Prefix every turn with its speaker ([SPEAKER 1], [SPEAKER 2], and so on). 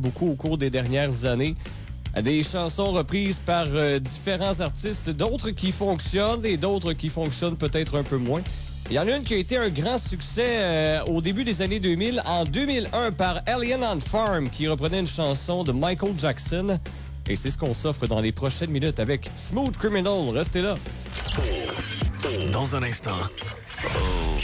[SPEAKER 1] beaucoup au cours des dernières années. Des chansons reprises par différents artistes, d'autres qui fonctionnent et d'autres qui fonctionnent peut-être un peu moins. Il y en a une qui a été un grand succès au début des années 2000, en 2001, par Alien on Farm, qui reprenait une chanson de Michael Jackson. Et c'est ce qu'on s'offre dans les prochaines minutes avec Smooth Criminal. Restez là.
[SPEAKER 2] Dans un instant,